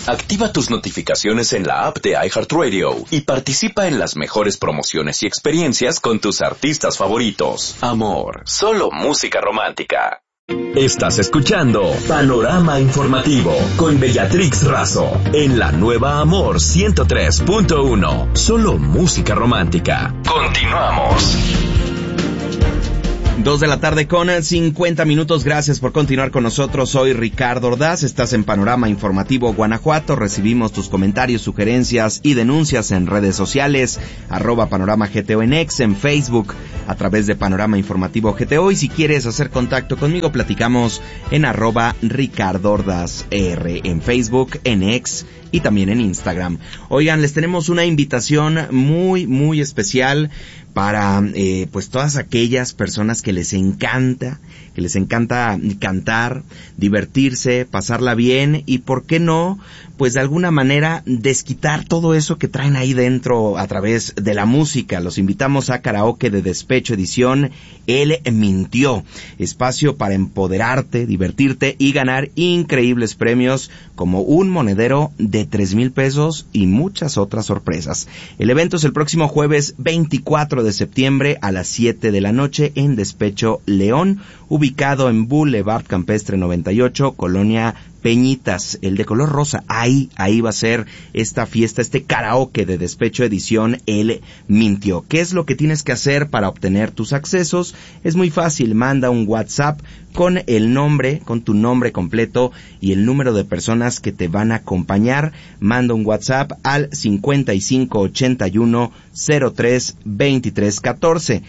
Activa tus notificaciones en la app de iHeartRadio y participa en las mejores promociones y experiencias con tus artistas favoritos. Amor, solo música romántica. Estás escuchando Panorama Informativo con Bellatrix Razo en la nueva Amor 103.1. Solo música romántica. Continuamos. 2:50 p.m. Gracias por continuar con nosotros. Soy Ricardo Ordaz. Estás en Panorama Informativo Guanajuato. Recibimos tus comentarios, sugerencias y denuncias en redes sociales. @Panorama GTO en X, en Facebook, a través de Panorama Informativo GTO. Y si quieres hacer contacto conmigo, platicamos en @Ricardo Ordaz R, en Facebook, en X y también en Instagram. Oigan, les tenemos una invitación muy, muy especial para pues todas aquellas personas que les encanta cantar, divertirse, pasarla bien y, ¿por qué no?, pues de alguna manera desquitar todo eso que traen ahí dentro a través de la música. Los invitamos a Karaoke de Despecho edición Él Mintió, espacio para empoderarte, divertirte y ganar increíbles premios como un monedero de 3,000 pesos y muchas otras sorpresas. El evento es el próximo jueves 24 de septiembre a las 7 de la noche en Despecho León, ubicado en Boulevard Campestre 98, Colonia Peñitas, el de color rosa. Ahí va a ser esta fiesta, este karaoke de Despecho edición Él Mintió. ¿Qué es lo que tienes que hacer para obtener tus accesos? Es muy fácil, manda un WhatsApp con tu nombre completo y el número de personas que te van a acompañar. Manda un WhatsApp al 5581 03 23 14,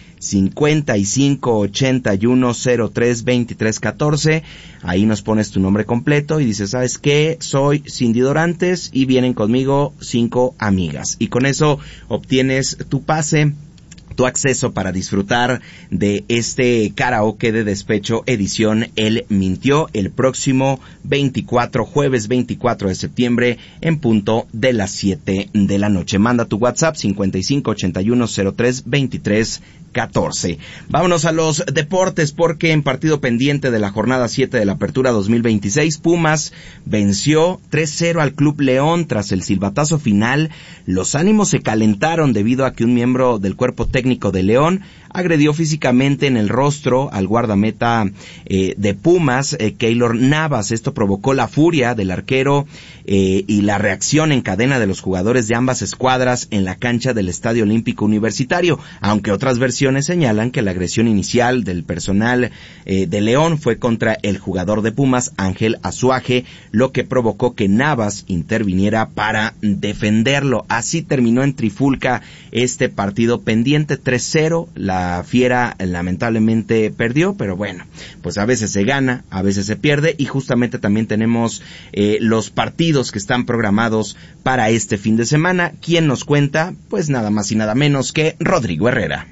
5581 03 23 14. Ahí nos pones tu nombre completo y dices, ¿sabes qué? Soy Cindy Dorantes y vienen conmigo 5 amigas. Y con eso obtienes tu pase, tu acceso para disfrutar de este karaoke de Despecho edición Él Mintió el próximo jueves 24 de septiembre en punto de las 7 de la noche. Manda tu WhatsApp 5581 03 23 14. Vámonos a los deportes, porque en partido pendiente de la jornada 7 de la Apertura 2026, Pumas venció 3-0 al Club León. Tras el silbatazo final, los ánimos se calentaron debido a que un miembro del cuerpo técnico de León agredió físicamente en el rostro al guardameta de Pumas, Keylor Navas. Esto provocó la furia del arquero y la reacción en cadena de los jugadores de ambas escuadras en la cancha del Estadio Olímpico Universitario, aunque otras versiones señalan que la agresión inicial del personal de León fue contra el jugador de Pumas, Ángel Azuaje, lo que provocó que Navas interviniera para defenderlo. Así terminó en trifulca este partido pendiente, 3-0. La Fiera lamentablemente perdió, pero bueno, pues a veces se gana, a veces se pierde, y justamente también tenemos los partidos que están programados para este fin de semana. ¿Quién nos cuenta? Pues nada más y nada menos que Rodrigo Herrera.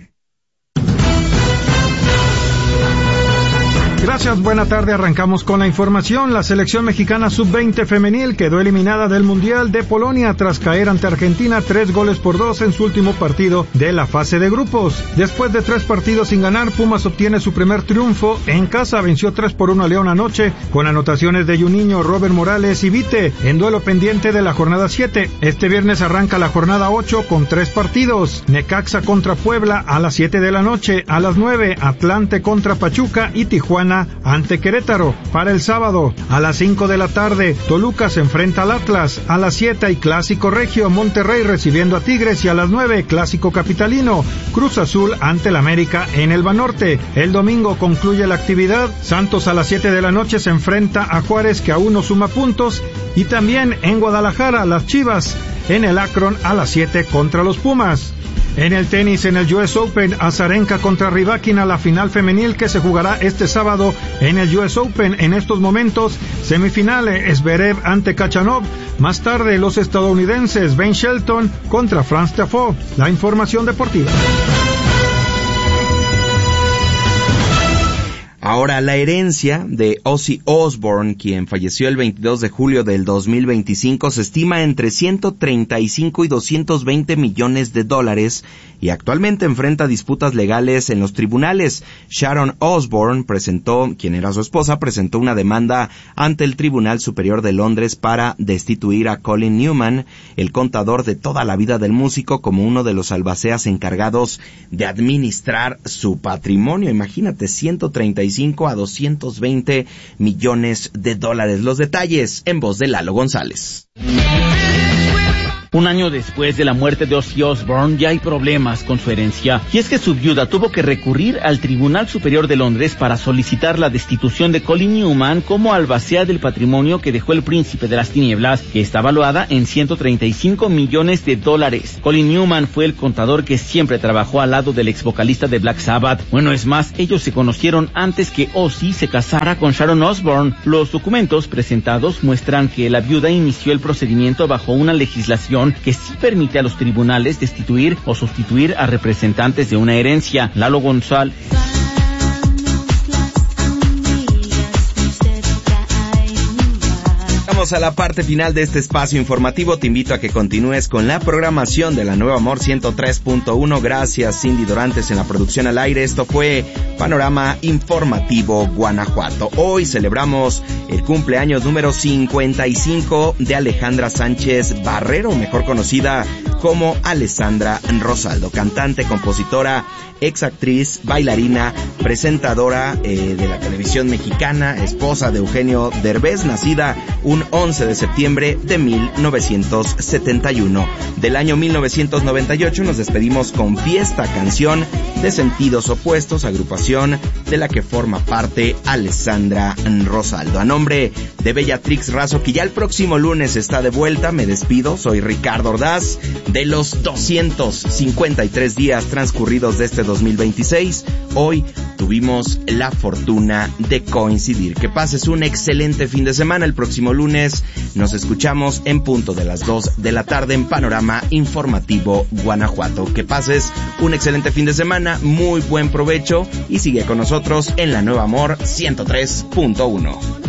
Gracias, buena tarde. Arrancamos con la información. La selección mexicana sub-20 femenil quedó eliminada del Mundial de Polonia tras caer ante Argentina 3-2 en su último partido de la fase de grupos. Después de 3 partidos sin ganar, Pumas obtiene su primer triunfo en casa. Venció 3-1 a León anoche, con anotaciones de Juninho, Robert Morales y Vite, en duelo pendiente de la jornada 7. Este viernes arranca la jornada 8 con 3 partidos. Necaxa contra Puebla a las 7 de la noche. A las 9, Atlante contra Pachuca y Tijuana ante Querétaro. Para el sábado, a las 5 de la tarde, Toluca se enfrenta al Atlas. A las 7 hay Clásico Regio, Monterrey recibiendo a Tigres, y a las 9, Clásico Capitalino, Cruz Azul ante el América en el Banorte. El domingo concluye la actividad. Santos a las 7 de la noche se enfrenta a Juárez, que aún no suma puntos, y también en Guadalajara, las Chivas en el Akron a las 7 contra los Pumas. En el tenis, en el US Open, Azarenka contra Rybakina, la final femenil que se jugará este sábado en el US Open. En estos momentos, semifinales, Zverev ante Khachanov. Más tarde, los estadounidenses Ben Shelton contra Franz Tiafoe. La información deportiva. Ahora, la herencia de Ozzy Osbourne, quien falleció el 22 de julio del 2025, se estima entre 135 y 220 millones de dólares y actualmente enfrenta disputas legales en los tribunales. Sharon Osbourne quien era su esposa, presentó una demanda ante el Tribunal Superior de Londres para destituir a Colin Newman, el contador de toda la vida del músico, como uno de los albaceas encargados de administrar su patrimonio. Imagínate, 135 a 220 millones de dólares. Los detalles en voz de Lalo González. Un año después de la muerte de Ozzy Osbourne ya hay problemas con su herencia, y es que su viuda tuvo que recurrir al Tribunal Superior de Londres para solicitar la destitución de Colin Newman como albacea del patrimonio que dejó el príncipe de las tinieblas, que está valuada en 135 millones de dólares. Colin Newman fue el contador que siempre trabajó al lado del ex vocalista de Black Sabbath. Bueno, es más, ellos se conocieron antes que Ozzy se casara con Sharon Osbourne. Los documentos presentados muestran que la viuda inició el procedimiento bajo una legislación que sí permite a los tribunales destituir o sustituir a representantes de una herencia. Lalo González. Vamos a la parte final de este espacio informativo. Te invito a que continúes con la programación de la Nueva Amor 103.1. Gracias, Cindy Dorantes, en la producción al aire. Esto fue Panorama Informativo Guanajuato. Hoy celebramos el cumpleaños número 55 de Alejandra Sánchez Barrero, mejor conocida como Alessandra Rosaldo, cantante, compositora, exactriz, bailarina, presentadora de la televisión mexicana, esposa de Eugenio Derbez, nacida un 11 de septiembre de 1971. Del año 1998 nos despedimos con Fiesta, canción de Sentidos Opuestos, agrupación de la que forma parte Alessandra Rosaldo. A nombre de Bellatrix Razo, que ya el próximo lunes está de vuelta, me despido. Soy Ricardo Ordaz. De los 253 días transcurridos de este 2026, hoy tuvimos la fortuna de coincidir. Que pases un excelente fin de semana. El próximo lunes nos escuchamos en punto de las 2 de la tarde en Panorama Informativo Guanajuato. Que pases un excelente fin de semana, muy buen provecho y sigue con nosotros en la Nueva Amor 103.1.